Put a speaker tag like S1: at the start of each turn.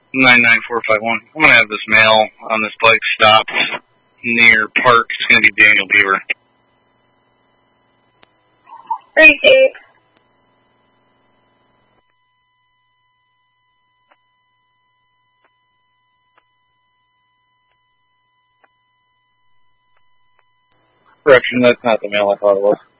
S1: 99451. I'm going to have this male on this bike stopped near Park. It's going to be Daniel Beaver.
S2: Appreciate.
S1: Correction, that's not the male I thought it was.